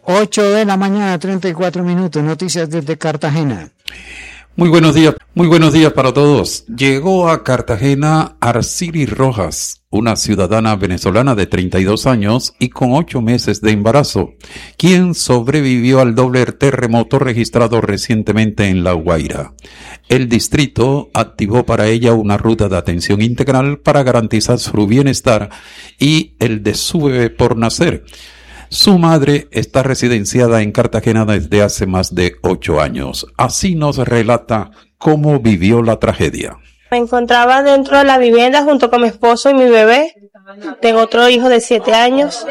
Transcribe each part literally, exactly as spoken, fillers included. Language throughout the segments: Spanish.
ocho de la mañana, treinta y cuatro minutos. Noticias desde Cartagena. Muy buenos días, muy buenos días para todos. Llegó a Cartagena Arciri Rojas, una ciudadana venezolana de treinta y dos años y con ocho meses de embarazo, quien sobrevivió al doble terremoto registrado recientemente en La Guaira. El distrito activó para ella una ruta de atención integral para garantizar su bienestar y el de su bebé por nacer. Su madre está residenciada en Cartagena desde hace más de ocho años. Así nos relata cómo vivió la tragedia. Me encontraba dentro de la vivienda junto con mi esposo y mi bebé. Tengo otro hijo de siete años.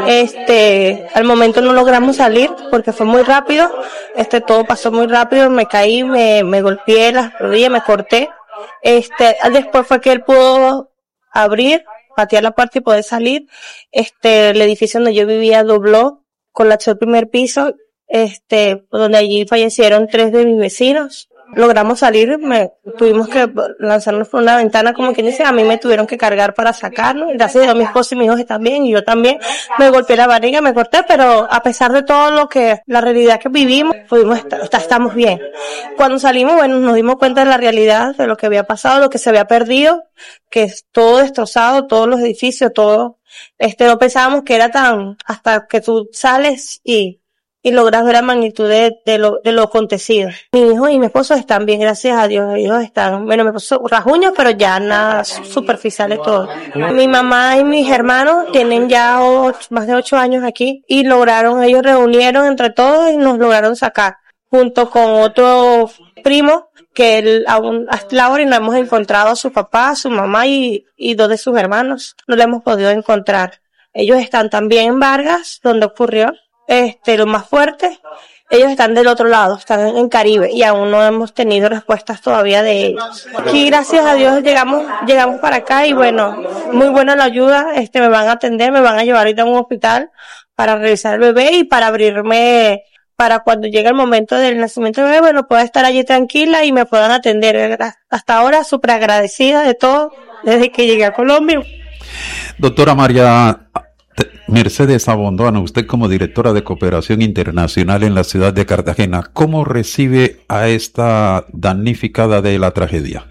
Este, al momento no logramos salir porque fue muy rápido. Este, todo pasó muy rápido. Me caí, me, me golpeé las rodillas, me corté. Este, después fue que él pudo abrir, patear la puerta y poder salir. Este, el edificio donde yo vivía dobló, colapsó el primer piso, este, donde allí fallecieron tres de mis vecinos. Logramos salir, me, tuvimos que lanzarnos por una ventana, como quien dice, a mí me tuvieron que cargar para sacarnos. Gracias a Dios, mi esposo y mi hijo están bien, y yo también. Me golpeé la barriga, me corté, pero a pesar de todo lo que, la realidad que vivimos, pudimos estar, estamos bien. Cuando salimos, bueno, nos dimos cuenta de la realidad, de lo que había pasado, lo que se había perdido, que es todo destrozado, todos los edificios, todo, este, no pensábamos que era tan, hasta que tú sales y, y logras ver la magnitud de, de lo, de lo acontecido. Mi hijo y mi esposo están bien, gracias a Dios. Ellos están, bueno, mi esposo rasguños, pero ya nada superficiales todo. Mi mamá y mis hermanos tienen ya ocho, más de ocho años aquí y lograron, ellos reunieron entre todos y nos lograron sacar. Junto con otro primo que él, aún hasta la hora no hemos encontrado a su papá, a su mamá y, y dos de sus hermanos. No lo hemos podido encontrar. Ellos están también en Vargas, donde ocurrió. Este, lo más fuerte, ellos están del otro lado, están en Caribe y aún no hemos tenido respuestas todavía de ellos. Aquí, gracias a Dios, llegamos, llegamos para acá y bueno, muy buena la ayuda, este, me van a atender, me van a llevar ahorita a un hospital para revisar el bebé y para abrirme, para cuando llegue el momento del nacimiento del bebé, bueno, pueda estar allí tranquila y me puedan atender. Hasta ahora, súper agradecida de todo, desde que llegué a Colombia. Doctora María Mercedes Abondona, usted como directora de Cooperación Internacional en la ciudad de Cartagena, ¿cómo recibe a esta damnificada de la tragedia?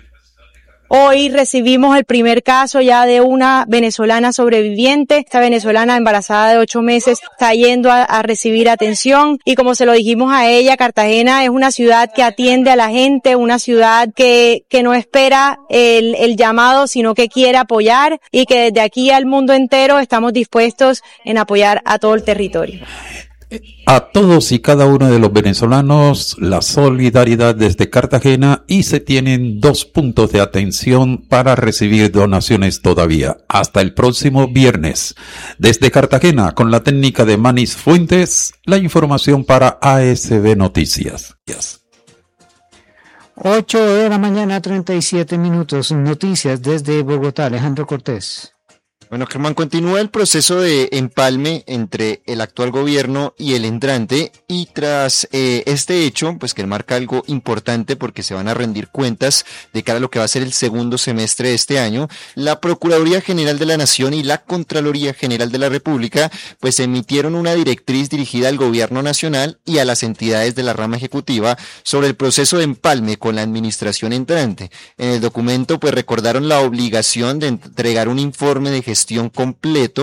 Hoy recibimos el primer caso ya de una venezolana sobreviviente. Esta venezolana embarazada de ocho meses está yendo a, a recibir atención y como se lo dijimos a ella, Cartagena es una ciudad que atiende a la gente, una ciudad que, que no espera el, el llamado, sino que quiere apoyar y que desde aquí al mundo entero estamos dispuestos en apoyar a todo el territorio. A todos y cada uno de los venezolanos, la solidaridad desde Cartagena y se tienen dos puntos de atención para recibir donaciones todavía. Hasta el próximo viernes. Desde Cartagena, con la técnica de Manis Fuentes, la información para A S B Noticias. ocho de la mañana, treinta y siete minutos. Noticias desde Bogotá. Alejandro Cortés. Bueno, Germán, continúa el proceso de empalme entre el actual gobierno y el entrante y tras eh, este hecho, pues que marca algo importante porque se van a rendir cuentas de cara a lo que va a ser el segundo semestre de este año, la Procuraduría General de la Nación y la Contraloría General de la República pues emitieron una directriz dirigida al gobierno nacional y a las entidades de la rama ejecutiva sobre el proceso de empalme con la administración entrante. En el documento pues recordaron la obligación de entregar un informe de gestión gestión completo